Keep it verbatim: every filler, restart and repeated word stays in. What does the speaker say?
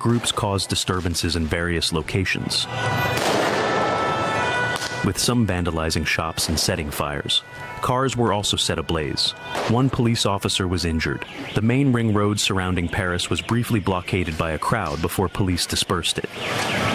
groups caused disturbances in various locations, with some vandalizing shops and setting fires. Cars were also set ablaze. One police officer was injured. The main ring road surrounding Paris was briefly blockaded by a crowd before police dispersed it.